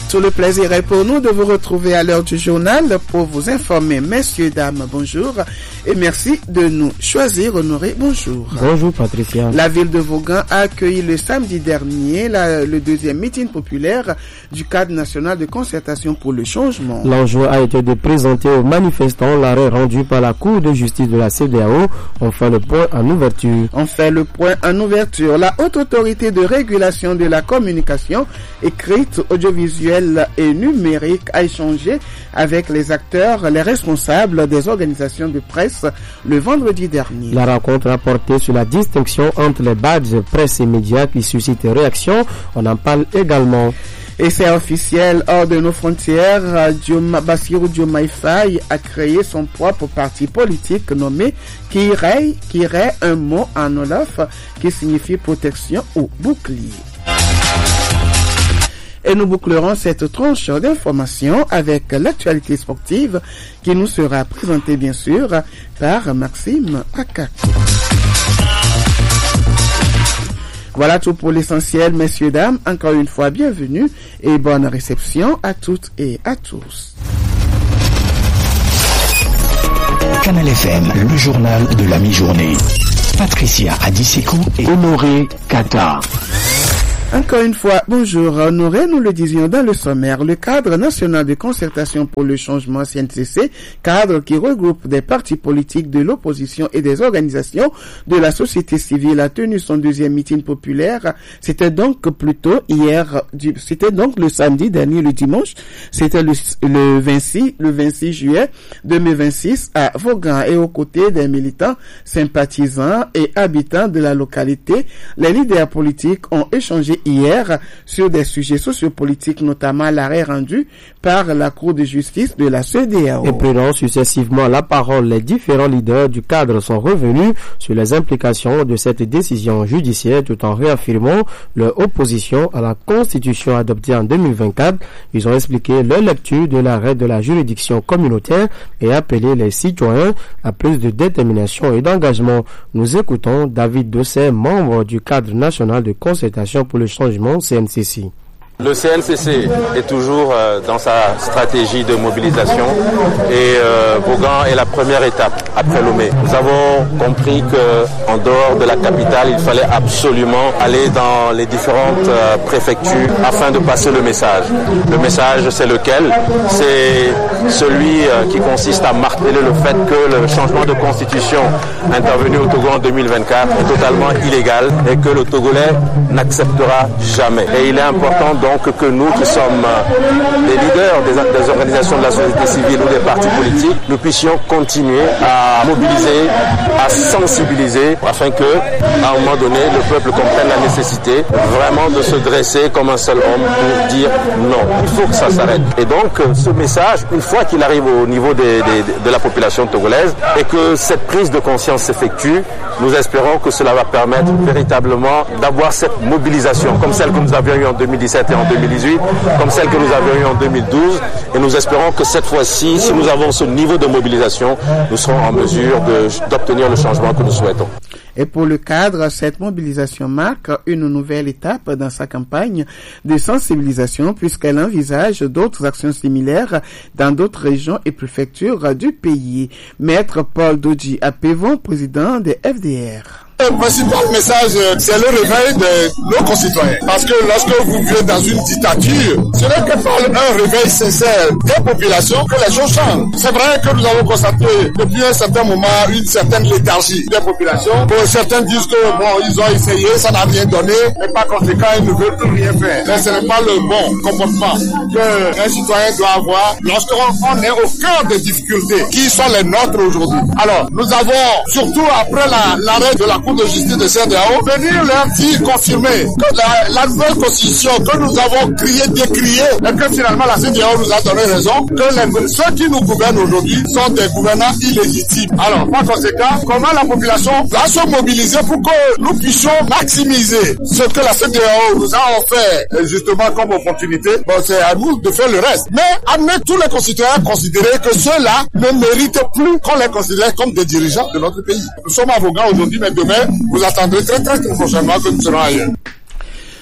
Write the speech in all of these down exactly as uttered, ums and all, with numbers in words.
Tout le plaisir est pour nous de vous retrouver à l'heure du journal pour vous informer. Messieurs, dames, bonjour et merci de nous choisir. Honoré, bonjour. Bonjour Patricia. La ville de Vaughan a accueilli le samedi dernier la, le deuxième meeting populaire du cadre national de concertation pour le changement. L'enjeu a été de présenter aux manifestants l'arrêt rendu par la Cour de justice de la C E D E A O. On fait le point en ouverture. On fait le point en ouverture. La Haute Autorité de régulation de la communication écrite, audiovisuelle et numérique a échangé avec les acteurs, les responsables des organisations de presse le vendredi dernier. La rencontre a porté sur la distinction entre les badges presse et médias qui suscitent réaction. On en parle également. Et c'est officiel, hors de nos frontières, Bassirou Diomaye Faye a créé son propre parti politique nommé Kirey, Kirey, un mot en Wolof qui signifie protection ou bouclier. Et nous bouclerons cette tranche d'informations avec l'actualité sportive qui nous sera présentée bien sûr par Maxime Akakou. Voilà tout pour l'essentiel, messieurs, dames. Encore une fois, bienvenue et bonne réception à toutes et à tous. Canal F M, le journal de la mi-journée. Patricia Adiseko et Honoré Kata. Encore une fois, bonjour Honoré, nous le disions dans le sommaire, le cadre national de concertation pour le changement C N C C, cadre qui regroupe des partis politiques de l'opposition et des organisations de la société civile, a tenu son deuxième meeting populaire. C'était donc plutôt hier, du, c'était donc le samedi dernier, le dimanche, c'était le, le vingt-six, le vingt-six juillet deux mille vingt-six à Vaughan, et aux côtés des militants, sympathisants et habitants de la localité, les leaders politiques ont échangé hier sur des sujets sociopolitiques, notamment l'arrêt rendu par la Cour de justice de la C E D E A O. Et prenant successivement la parole, les différents leaders du cadre sont revenus sur les implications de cette décision judiciaire tout en réaffirmant leur opposition à la Constitution adoptée en deux mille vingt-quatre. Ils ont expliqué leur lecture de l'arrêt de la juridiction communautaire et appelé les citoyens à plus de détermination et d'engagement. Nous écoutons David Dosset, membre du cadre national de concertation pour le changement C N C C. Le C N C C est toujours euh, dans sa stratégie de mobilisation et euh, Vaughan est la première étape après Lomé. Nous avons compris que en dehors de la capitale, il fallait absolument aller dans les différentes euh, préfectures afin de passer le message. Le message, c'est lequel? C'est celui euh, qui consiste à marteler le fait que le changement de constitution intervenu au Togo en deux mille vingt-quatre est totalement illégal et que le Togolais n'acceptera jamais. Et il est important donc Donc que nous qui sommes les leaders des, des organisations de la société civile ou des partis politiques, nous puissions continuer à mobiliser, à sensibiliser afin que, à un moment donné, le peuple comprenne la nécessité vraiment de se dresser comme un seul homme pour dire non, il faut que ça s'arrête. Et donc ce message, une fois qu'il arrive au niveau des, des, de la population togolaise et que cette prise de conscience s'effectue, nous espérons que cela va permettre véritablement d'avoir cette mobilisation comme celle que nous avions eue en deux mille dix-sept et en deux mille dix-huit, comme celle que nous avions eue en deux mille douze, et nous espérons que cette fois-ci, si nous avons ce niveau de mobilisation, nous serons en mesure de, d'obtenir le changement que nous souhaitons. Et pour le cadre, cette mobilisation marque une nouvelle étape dans sa campagne de sensibilisation puisqu'elle envisage d'autres actions similaires dans d'autres régions et préfectures du pays. Maître Paul Dodji Apevon, président des F D R. Le principal message, c'est le réveil de nos concitoyens. Parce que lorsque vous vivez dans une dictature, ce n'est que par un réveil sincère des populations que les choses changent. C'est vrai que nous avons constaté depuis un certain moment une certaine léthargie des populations. Pour certains disent que bon, ils ont essayé, ça n'a rien donné, mais par conséquent, ils ne veulent plus rien faire. Mais ce n'est pas le bon comportement qu'un citoyen doit avoir lorsqu'on est au cœur des difficultés qui sont les nôtres aujourd'hui. Alors, nous avons, surtout après la, l'arrêt de la Cour de justice de C E D E A O, venir leur dire, confirmer que la, la nouvelle constitution que nous avons criée, décriée, et que finalement la C E D E A O nous a donné raison, que les, ceux qui nous gouvernent aujourd'hui sont des gouvernants illégitimes. Alors, par conséquent, comment la population va se mobiliser pour que nous puissions maximiser ce que la C E D E A O nous a offert, justement comme opportunité. Bon, c'est à nous de faire le reste. Mais amener tous les concitoyens à considérer que ceux-là ne méritent plus qu'on les considère comme des dirigeants de notre pays. Nous sommes à Vaughan aujourd'hui, mais demain, vous attendrez très très très prochainement que nous serons ailleurs.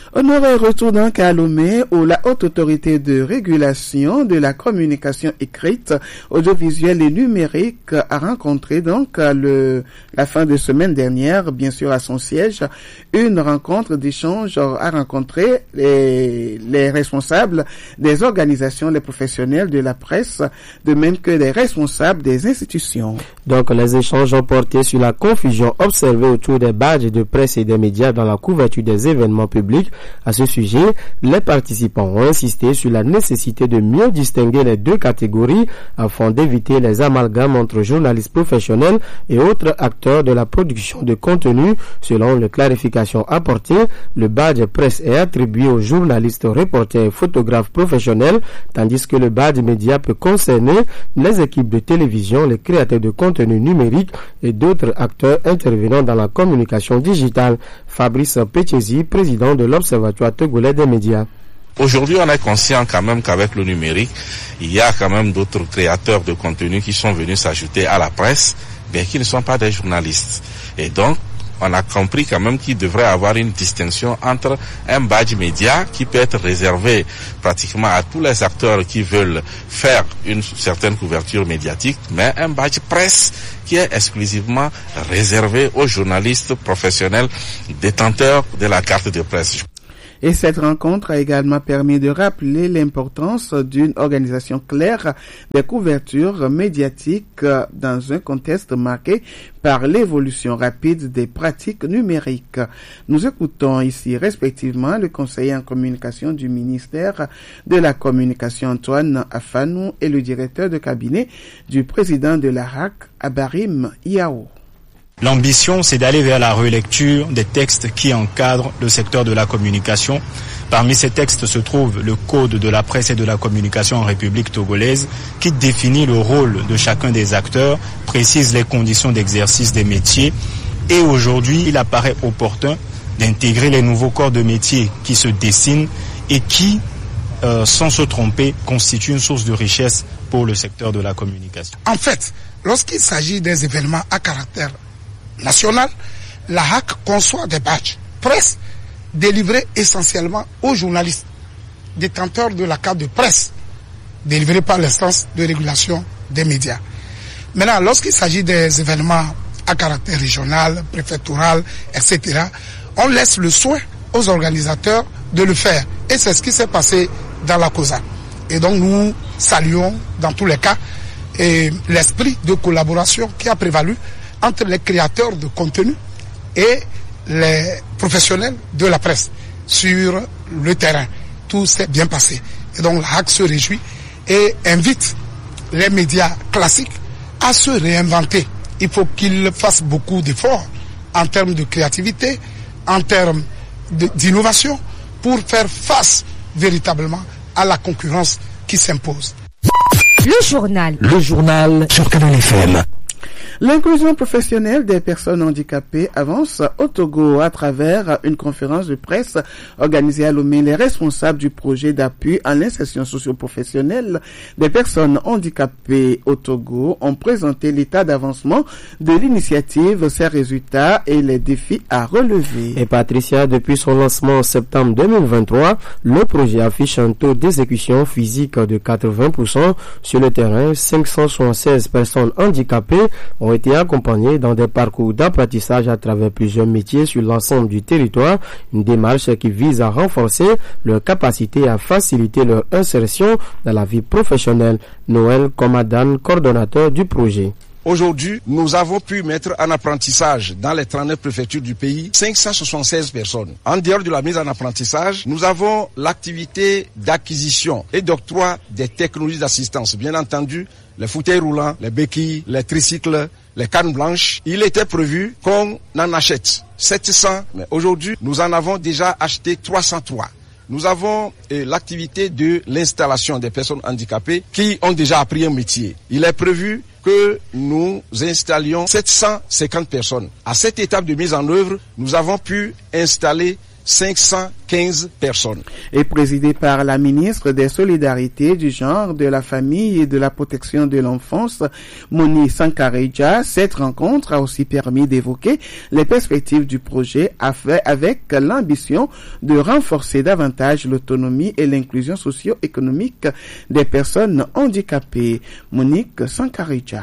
Honoré retour donc à Lomé où la haute autorité de régulation de la communication écrite, audiovisuelle et numérique a rencontré donc le, la fin de semaine dernière, bien sûr à son siège, une rencontre d'échange a rencontré les, les responsables des organisations, les professionnels de la presse, de même que les responsables des institutions. Donc les échanges ont porté sur la confusion observée autour des badges de presse et des médias dans la couverture des événements publics. À ce sujet, les participants ont insisté sur la nécessité de mieux distinguer les deux catégories afin d'éviter les amalgames entre journalistes professionnels et autres acteurs de la production de contenu. Selon les clarifications apportées, le badge presse est attribué aux journalistes, reporters et photographes professionnels, tandis que le badge média peut concerner les équipes de télévision, les créateurs de contenu numérique et d'autres acteurs intervenant dans la communication digitale. Fabrice Pétiesi, président de l'Observatoire togolais des médias. Aujourd'hui, on est conscient quand même qu'avec le numérique, il y a quand même d'autres créateurs de contenu qui sont venus s'ajouter à la presse, bien qu'ils ne sont pas des journalistes. Et donc, on a compris quand même qu'il devrait avoir une distinction entre un badge média qui peut être réservé pratiquement à tous les acteurs qui veulent faire une certaine couverture médiatique, mais un badge presse qui est exclusivement réservé aux journalistes professionnels détenteurs de la carte de presse. Et cette rencontre a également permis de rappeler l'importance d'une organisation claire des couvertures médiatiques dans un contexte marqué par l'évolution rapide des pratiques numériques. Nous écoutons ici respectivement le conseiller en communication du ministère de la Communication Antoine Afanou et le directeur de cabinet du président de l'A R A C, Abarim Yao. L'ambition, c'est d'aller vers la relecture des textes qui encadrent le secteur de la communication. Parmi ces textes se trouve le Code de la presse et de la communication en République togolaise qui définit le rôle de chacun des acteurs, précise les conditions d'exercice des métiers et aujourd'hui, il apparaît opportun d'intégrer les nouveaux corps de métiers qui se dessinent et qui, euh, sans se tromper, constituent une source de richesse pour le secteur de la communication. En fait, lorsqu'il s'agit des événements à caractère national, la H A C conçoit des badges presse délivrés essentiellement aux journalistes détenteurs de la carte de presse délivrée par l'instance de régulation des médias. Maintenant, lorsqu'il s'agit des événements à caractère régional, préfectoral, et cetera, on laisse le soin aux organisateurs de le faire. Et c'est ce qui s'est passé dans la COSA. Et donc nous saluons dans tous les cas et l'esprit de collaboration qui a prévalu entre les créateurs de contenu et les professionnels de la presse sur le terrain. Tout s'est bien passé. Et donc la H A C se réjouit et invite les médias classiques à se réinventer. Il faut qu'ils fassent beaucoup d'efforts en termes de créativité, en termes d'innovation, pour faire face véritablement à la concurrence qui s'impose. Le journal. Le journal sur Canal F M. L'inclusion professionnelle des personnes handicapées avance au Togo à travers une conférence de presse organisée à Lomé. Les responsables du projet d'appui à l'insertion socio-professionnelle des personnes handicapées au Togo ont présenté l'état d'avancement de l'initiative, ses résultats et les défis à relever. Et Patricia, depuis son lancement en septembre deux mille vingt-trois, le projet affiche un taux d'exécution physique de quatre-vingts pour cent. Sur le terrain, cinq cent soixante-seize personnes handicapées ont été accompagnés dans des parcours d'apprentissage à travers plusieurs métiers sur l'ensemble du territoire, une démarche qui vise à renforcer leur capacité à faciliter leur insertion dans la vie professionnelle. Noël Komadan, coordonnateur du projet. Aujourd'hui, nous avons pu mettre en apprentissage dans les trente-neuf préfectures du pays cinq cent soixante-seize personnes. En dehors de la mise en apprentissage, nous avons l'activité d'acquisition et d'octroi des technologies d'assistance. Bien entendu, les fauteuils roulants, les béquilles, les tricycles, les cannes blanches. Il était prévu qu'on en achète sept cents, mais aujourd'hui, nous en avons déjà acheté trois cent trois. Nous avons eh, l'activité de l'installation des personnes handicapées qui ont déjà appris un métier. Il est prévu que nous installions sept cent cinquante personnes. À cette étape de mise en œuvre, nous avons pu installer cinq cent quinze personnes. Et présidé par la ministre des Solidarités, du Genre, de la Famille et de la Protection de l'Enfance, Moni Sankareja, cette rencontre a aussi permis d'évoquer les perspectives du projet avec l'ambition de renforcer davantage l'autonomie et l'inclusion socio-économique des personnes handicapées. Monique Sankareja.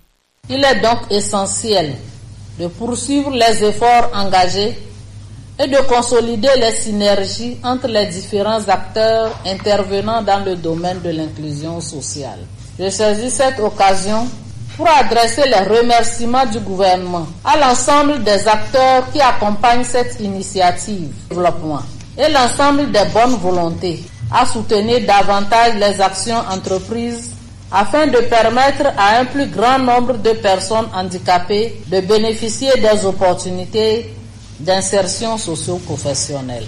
Il est donc essentiel de poursuivre les efforts engagés et de consolider les synergies entre les différents acteurs intervenant dans le domaine de l'inclusion sociale. Je saisis cette occasion pour adresser les remerciements du gouvernement à l'ensemble des acteurs qui accompagnent cette initiative de développement et l'ensemble des bonnes volontés à soutenir davantage les actions entreprises afin de permettre à un plus grand nombre de personnes handicapées de bénéficier des opportunités d'insertion socio-professionnelle.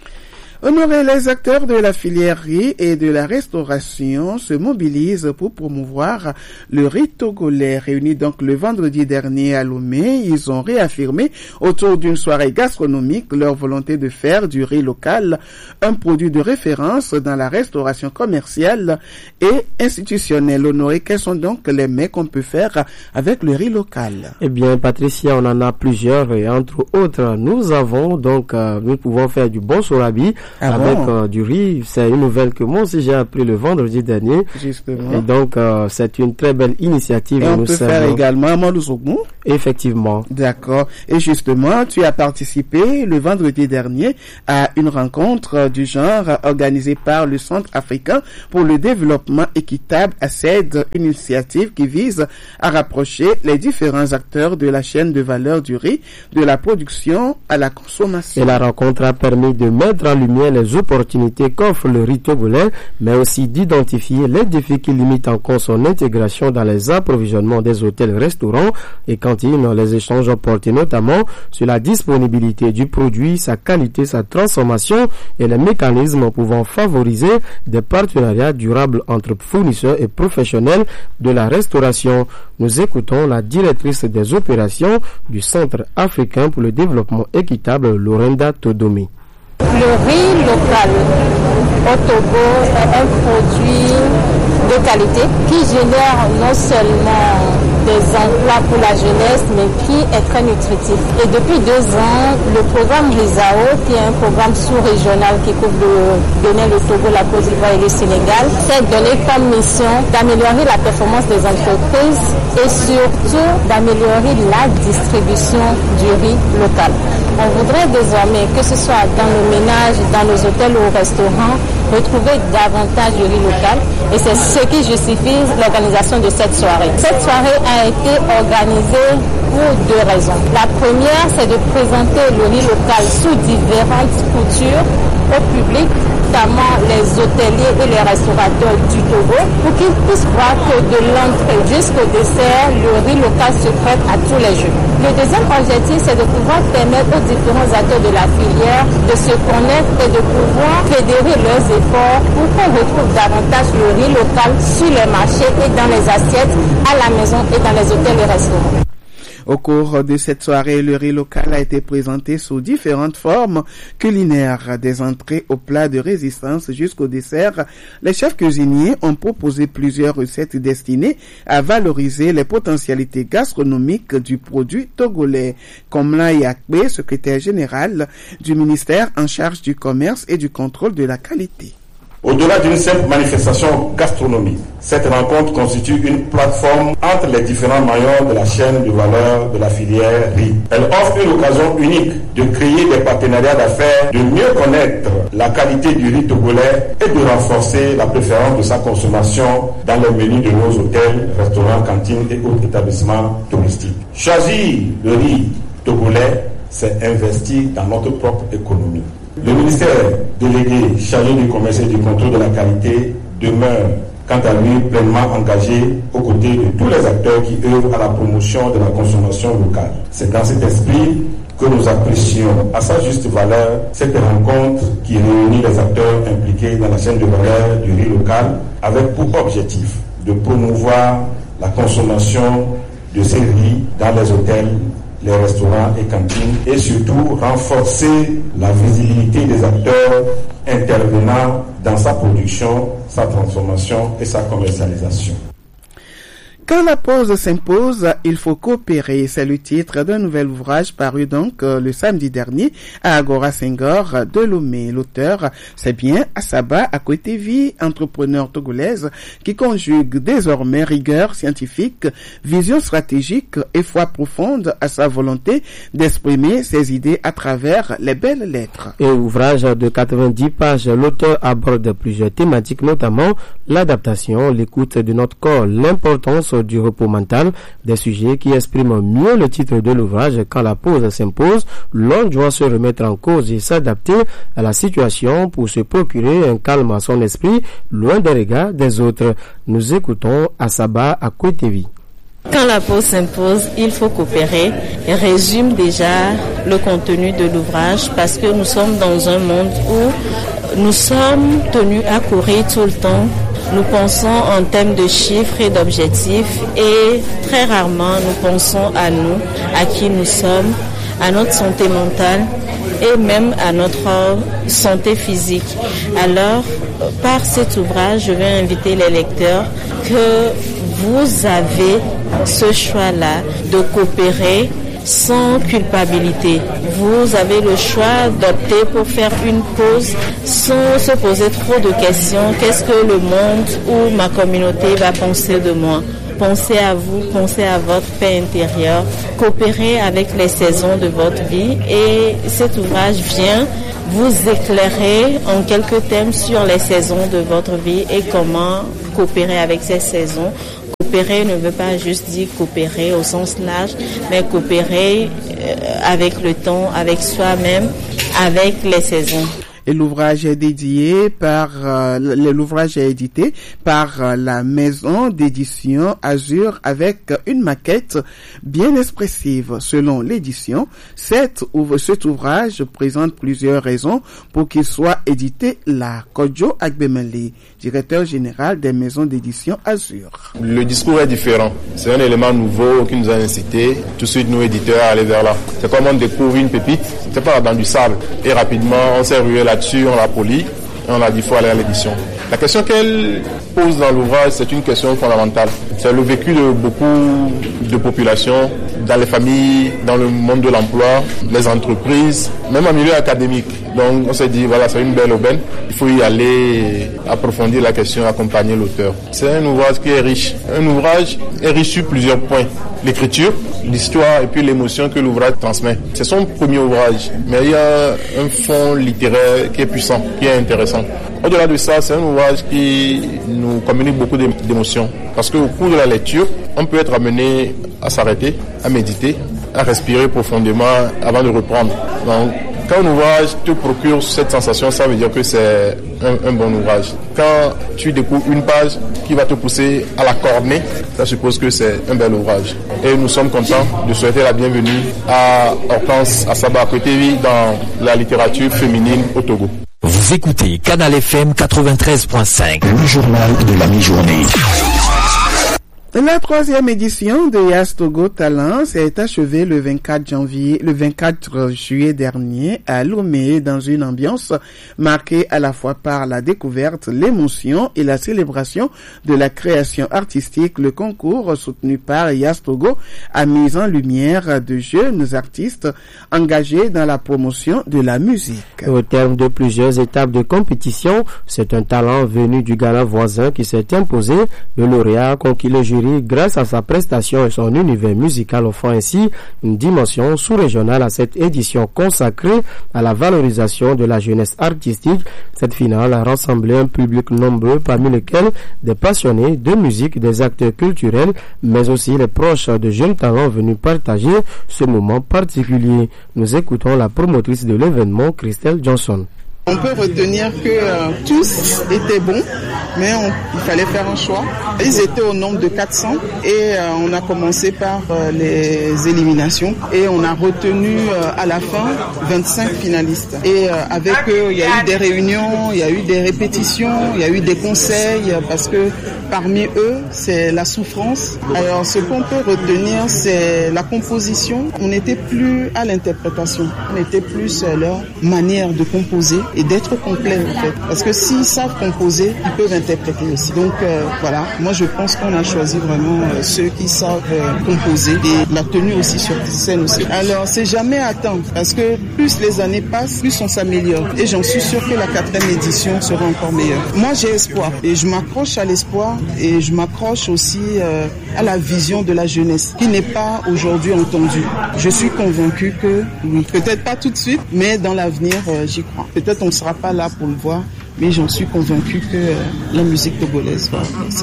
Honorer les acteurs de la filière riz et de la restauration se mobilisent pour promouvoir le riz togolais. Réunis donc le vendredi dernier à Lomé, ils ont réaffirmé autour d'une soirée gastronomique leur volonté de faire du riz local un produit de référence dans la restauration commerciale et institutionnelle. Honoré, quels sont donc les mets qu'on peut faire avec le riz local? Eh bien, Patricia, on en a plusieurs et entre autres, nous avons donc, euh, nous pouvons faire du bon sorabi. Ah avec bon? euh, du riz. C'est une nouvelle que moi aussi j'ai appris le vendredi dernier. Justement. Et donc euh, c'est une très belle initiative. Et on nous peut faire également Mandouzougou. Effectivement. D'accord. Et justement, tu as participé le vendredi dernier à une rencontre du genre organisée par le Centre africain pour le développement équitable A C E D, une initiative qui vise à rapprocher les différents acteurs de la chaîne de valeur du riz, de la production à la consommation. Et la rencontre a permis de mettre en lumière les opportunités qu'offre le riz togolais, mais aussi d'identifier les défis qui limitent encore son intégration dans les approvisionnements des hôtels-restaurants et cantines. Les échanges ont porté notamment sur la disponibilité du produit, sa qualité, sa transformation et les mécanismes pouvant favoriser des partenariats durables entre fournisseurs et professionnels de la restauration. Nous écoutons la directrice des opérations du Centre africain pour le développement équitable, Lorenda Todomi. Le riz local au Togo est un produit de qualité qui génère non seulement des emplois pour la jeunesse, mais qui est très nutritif. Et depuis deux ans, le programme RISAO, qui est un programme sous-régional qui couvre le Bénin, le Togo, la Côte d'Ivoire et le Sénégal, s'est donné comme mission d'améliorer la performance des entreprises et surtout d'améliorer la distribution du riz local. On voudrait désormais, que ce soit dans le ménage, dans nos hôtels ou restaurants, retrouver davantage du riz local. Et c'est ce qui justifie l'organisation de cette soirée. Cette soirée a été organisée pour deux raisons. La première, c'est de présenter le riz local sous différentes coutures au public, notamment les hôteliers et les restaurateurs du Togo, pour qu'ils puissent voir que de l'entrée jusqu'au dessert, le riz local se prête à tous les jeux. Le deuxième objectif, c'est de pouvoir permettre aux différents acteurs de la filière de se connaître et de pouvoir fédérer leurs efforts pour qu'on retrouve davantage le riz local sur les marchés et dans les assiettes, à la maison et dans les hôtels et restaurants. Au cours de cette soirée, le riz local a été présenté sous différentes formes culinaires, des entrées aux plats de résistance jusqu'au dessert. Les chefs cuisiniers ont proposé plusieurs recettes destinées à valoriser les potentialités gastronomiques du produit togolais. Komla Yakbe, secrétaire général du ministère en charge du commerce et du contrôle de la qualité. Au-delà d'une simple manifestation gastronomique, cette rencontre constitue une plateforme entre les différents maillons de la chaîne de valeur de la filière riz. Elle offre une occasion unique de créer des partenariats d'affaires, de mieux connaître la qualité du riz togolais et de renforcer la préférence de sa consommation dans les menus de nos hôtels, restaurants, cantines et autres établissements touristiques. Choisir le riz togolais, c'est investir dans notre propre économie. Le ministère délégué chargé du commerce et du contrôle de la qualité demeure, quant à lui, pleinement engagé aux côtés de tous les acteurs qui œuvrent à la promotion de la consommation locale. C'est dans cet esprit que nous apprécions à sa juste valeur cette rencontre qui réunit les acteurs impliqués dans la chaîne de valeur du riz local avec pour objectif de promouvoir la consommation de ces riz dans les hôtels, les restaurants et cantines et surtout renforcer la visibilité des acteurs intervenant dans sa production, sa transformation et sa commercialisation. Quand la pause s'impose, il faut coopérer. C'est le titre d'un nouvel ouvrage paru donc euh, le samedi dernier à Agora Senghor de Lomé. L'auteur, c'est bien Asaba Akwetevi, entrepreneur togolaise qui conjugue désormais rigueur scientifique, vision stratégique et foi profonde à sa volonté d'exprimer ses idées à travers les belles lettres. Et ouvrage de quatre-vingt-dix pages, l'auteur aborde plusieurs thématiques, notamment l'adaptation, l'écoute de notre corps, l'importance du repos mental, des sujets qui expriment mieux le titre de l'ouvrage. Quand la pause s'impose, l'on doit se remettre en cause et s'adapter à la situation pour se procurer un calme à son esprit, loin des regards des autres. Nous écoutons Asaba Akwetevi. Quand la pause s'impose, il faut coopérer et résume déjà le contenu de l'ouvrage parce que nous sommes dans un monde où nous sommes tenus à courir tout le temps. Nous pensons en termes de chiffres et d'objectifs et très rarement nous pensons à nous, à qui nous sommes, à notre santé mentale et même à notre santé physique. Alors, par cet ouvrage, je vais inviter les lecteurs que vous avez ce choix-là de coopérer sans culpabilité. Vous avez le choix d'opter pour faire une pause sans se poser trop de questions. Qu'est-ce que le monde ou ma communauté va penser de moi? Pensez à vous, pensez à votre paix intérieure, coopérez avec les saisons de votre vie et cet ouvrage vient vous éclairer en quelques thèmes sur les saisons de votre vie et comment coopérer avec ces saisons. Coopérer ne veut pas juste dire coopérer au sens large, mais coopérer avec le temps, avec soi-même, avec les saisons. Et l'ouvrage est dédié par euh, l'ouvrage est édité par euh, la maison d'édition Azur avec une maquette bien expressive. Selon l'édition, cet, cet ouvrage présente plusieurs raisons pour qu'il soit édité là. Kodjo Agbemele, directeur général des maisons d'édition Azur. Le discours est différent. C'est un élément nouveau qui nous a incité tout de suite nous éditeurs à aller vers là. C'est comme on découvre une pépite, c'est pas dans du sable. Et rapidement, on s'est rué là-dessus, on l'a poli, et on a dit qu'il faut aller à l'édition. La question qu'elle pose dans l'ouvrage, c'est une question fondamentale. C'est le vécu de beaucoup de populations, dans les familles, dans le monde de l'emploi, les entreprises, même en milieu académique. Donc on s'est dit, voilà, c'est une belle aubaine. Il faut y aller approfondir la question, accompagner l'auteur. C'est un ouvrage qui est riche. Un ouvrage est riche sur plusieurs points. L'écriture, l'histoire et puis l'émotion que l'ouvrage transmet. C'est son premier ouvrage, mais il y a un fond littéraire qui est puissant, qui est intéressant. Au-delà de ça, c'est un ouvrage qui nous communique beaucoup d'émotions. Parce qu'au cours de la lecture, on peut être amené à s'arrêter, à méditer, à respirer profondément avant de reprendre. Donc, quand un ouvrage te procure cette sensation, ça veut dire que c'est un, un bon ouvrage. Quand tu découvres une page qui va te pousser à la cornée, ça suppose que c'est un bel ouvrage. Et nous sommes contents de souhaiter la bienvenue à Hortense Asaba Akwetevi dans la littérature féminine au Togo. Vous écoutez Canal F M quatre-vingt-treize virgule cinq, le journal de la mi-journée. La troisième édition de Yas Togo Talent s'est achevée le vingt-quatre janvier, le vingt-quatre juillet dernier à Lomé dans une ambiance marquée à la fois par la découverte, l'émotion et la célébration de la création artistique. Le concours soutenu par Yas Togo a mis en lumière de jeunes artistes engagés dans la promotion de la musique. Au terme de plusieurs étapes de compétition, c'est un talent venu du Ghana voisin qui s'est imposé. Le lauréat a conquis le jury grâce à sa prestation et son univers musical, offrant ainsi une dimension sous-régionale à cette édition consacrée à la valorisation de la jeunesse artistique. Cette finale a rassemblé un public nombreux, parmi lesquels des passionnés de musique, des acteurs culturels, mais aussi les proches de jeunes talents venus partager ce moment particulier. Nous écoutons la promotrice de l'événement, Christelle Johnson. On peut retenir que euh, tous étaient bons, mais on, il fallait faire un choix. Ils étaient au nombre de quatre cents et euh, on a commencé par euh, les éliminations et on a retenu euh, à la fin vingt-cinq finalistes. Et euh, avec eux, il y a eu des réunions, il y a eu des répétitions, il y a eu des conseils parce que parmi eux, c'est la souffrance. Alors ce qu'on peut retenir, c'est la composition. On n'était plus à l'interprétation, on était plus à leur manière de composer et d'être complet en fait. Parce que s'ils savent composer, ils peuvent interpréter aussi. Donc euh, voilà, moi je pense qu'on a choisi vraiment euh, ceux qui savent euh, composer et la tenue aussi sur scène aussi. Alors c'est jamais à temps parce que plus les années passent, plus on s'améliore. Et j'en suis sûr que la quatrième édition sera encore meilleure. Moi j'ai espoir et je m'accroche à l'espoir et je m'accroche aussi euh, à la vision de la jeunesse qui n'est pas aujourd'hui entendue. Je suis convaincu que oui, peut-être pas tout de suite, mais dans l'avenir euh, j'y crois. Peut-être on ne sera pas là pour le voir, mais j'en suis convaincu que euh, la musique togolaise va avancer.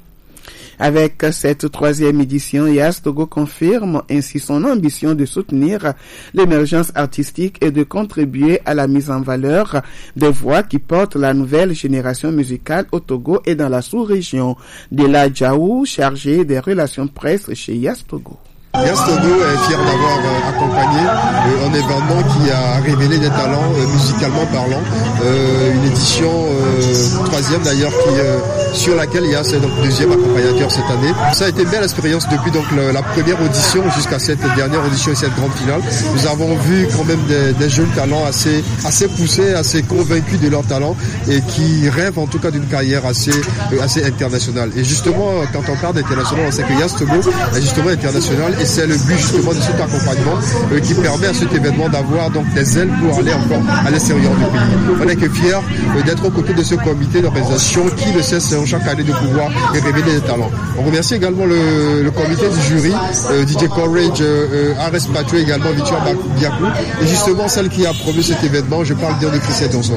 Avec cette troisième édition, Yas Togo confirme ainsi son ambition de soutenir l'émergence artistique et de contribuer à la mise en valeur des voix qui portent la nouvelle génération musicale au Togo et dans la sous-région. Dela Djaou, chargé des relations presse chez Yas Togo. Yas Togo est fier d'avoir euh, accompagné euh, un événement qui a révélé des talents euh, musicalement parlant, euh, une édition euh, troisième d'ailleurs qui euh, sur laquelle il y a c'est donc deuxième accompagnateur cette année. Ça a été une belle expérience depuis donc le, la première audition jusqu'à cette dernière audition et cette grande finale. Nous avons vu quand même des, des jeunes talents assez assez poussés, assez convaincus de leur talent et qui rêvent en tout cas d'une carrière assez euh, assez internationale. Et justement quand on parle d'international, on sait que Yas Togo est justement international. Et c'est le but justement de cet accompagnement euh, qui permet à cet événement d'avoir donc des ailes pour aller encore à l'extérieur du pays. On est que fiers euh, d'être aux côtés de ce comité d'organisation qui ne cesse chaque année de pouvoir révéler des talents. On remercie également le, le comité du jury, euh, D J Courage, euh, Ares Patio également, Victoire Biakou, et justement celle qui a promu cet événement, je parle bien de Christian Johnson.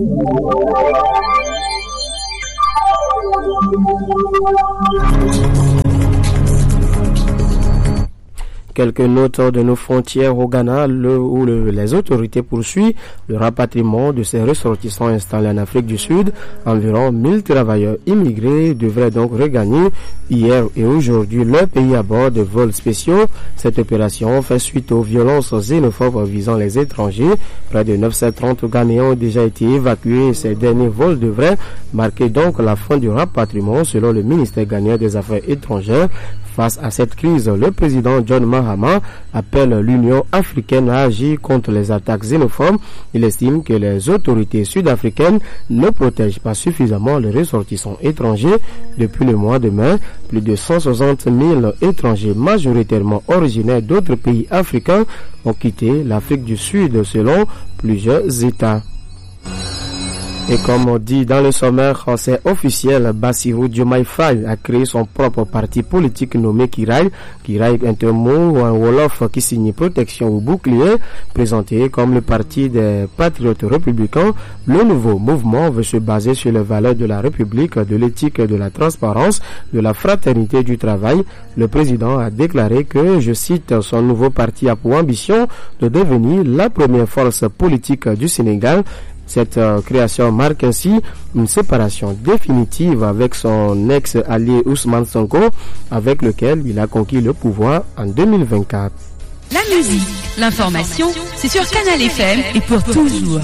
Quelques notes de nos frontières au Ghana, le, où le, les autorités poursuivent le rapatriement de ces ressortissants installés en Afrique du Sud. Environ mille travailleurs immigrés devraient donc regagner hier et aujourd'hui leur pays à bord de vols spéciaux. Cette opération fait suite aux violences xénophobes visant les étrangers. Près de neuf cent trente Ghanéens ont déjà été évacués. Ces derniers vols devraient marquer donc la fin du rapatriement selon le ministère ghanéen des Affaires étrangères. Face à cette crise, le président John Mahama appelle l'Union africaine à agir contre les attaques xénophobes. Il estime que les autorités sud-africaines ne protègent pas suffisamment les ressortissants étrangers. Depuis le mois de mai, plus de cent soixante mille étrangers majoritairement originaires d'autres pays africains ont quitté l'Afrique du Sud selon plusieurs États. Et comme on dit dans le sommaire, c'est officiel, Bassirou Diomaye Faye a créé son propre parti politique nommé Kirai. Kirai est un mot ou un wolof qui signe protection ou bouclier, présenté comme le parti des patriotes républicains. Le nouveau mouvement veut se baser sur les valeurs de la République, de l'éthique, de la transparence, de la fraternité du travail. Le président a déclaré que, je cite, son nouveau parti a pour ambition de devenir la première force politique du Sénégal. Cette euh, création marque ainsi une séparation définitive avec son ex-allié Ousmane Sonko, avec lequel il a conquis le pouvoir en deux mille vingt-quatre. La musique, l'information, c'est sur Canal F M et pour toujours.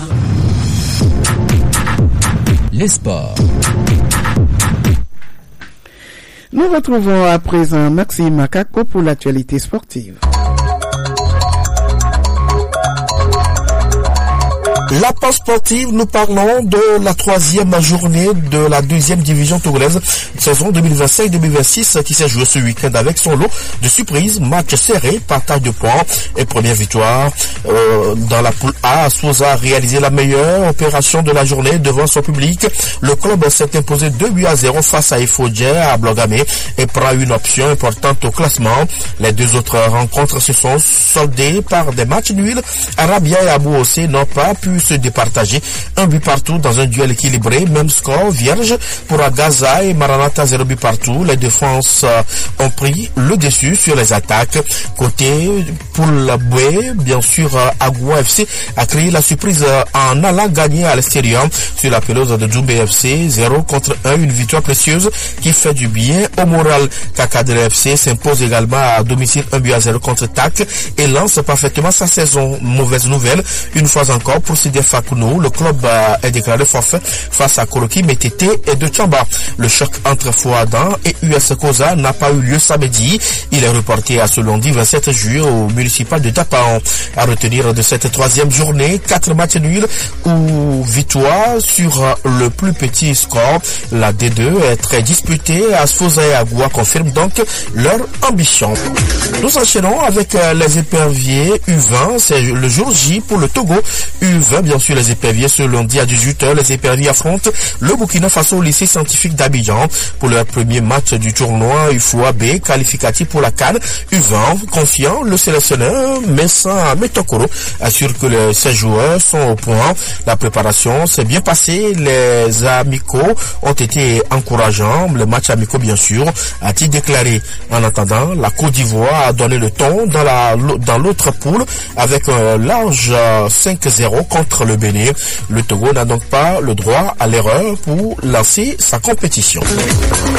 Les sports. Nous retrouvons à présent Maxime Makako pour l'actualité sportive. La page sportive, nous parlons de la troisième journée de la deuxième division togolaise, saison deux mille vingt-cinq deux mille vingt-six, qui s'est jouée ce week-end avec son lot de surprises, match serré, partage de points et première victoire. Euh, dans la poule A, Souza a réalisé la meilleure opération de la journée devant son public. Le club s'est imposé deux buts à zéro face à Ifodje à Blogamé et prend une option importante au classement. Les deux autres rencontres se sont soldées par des matchs nuls. Arabia et Abou Ossé n'ont pas pu pu se départager. Un but partout dans un duel équilibré. Même score vierge pour Agaza et Maranatha, zéro but partout. Les défenses ont pris le dessus sur les attaques. Côté Poulaboué, bien sûr, Agua F C a créé la surprise en allant gagner à l'extérieur sur la pelouse de Djoumbé F C. zéro contre un, une victoire précieuse qui fait du bien au moral. Kakadere F C s'impose également à domicile un but à zéro contre T A C et lance parfaitement sa saison. Mauvaise nouvelle, une fois encore pour Sidé Fakounou, le club est déclaré forfait face à Koroki, Métété et de Tchamba. Le choc entre Fouadan et U S Koza n'a pas eu lieu samedi. Il est reporté à ce lundi vingt-sept juillet au municipal de Dapaon. À retenir de cette troisième journée, quatre matchs nuls ou victoire sur le plus petit score. La D deux est très disputée. Asfoza et Agua confirment donc leur ambition. Nous enchaînons avec les éperviers U vingt. C'est le jour J pour le Togo. U vingt, bien sûr, les éperviers ce lundi à dix-huit heures. Les éperviers affrontent le Burkina Faso au lycée scientifique d'Abidjan pour leur premier match du tournoi U F O A B qualificatif pour la CAN. U vingt, confiant, le sélectionneur Messa Metokoro assure que les seize joueurs sont au point. La préparation s'est bien passée. Les amicaux ont été encourageants. Les matchs amicaux, bien sûr, a-t-il déclaré. En attendant, la Côte d'Ivoire a donné le ton dans la dans l'autre poule avec un large cinq zéro contre le Bénin. Le Togo n'a donc pas le droit à l'erreur pour lancer sa compétition.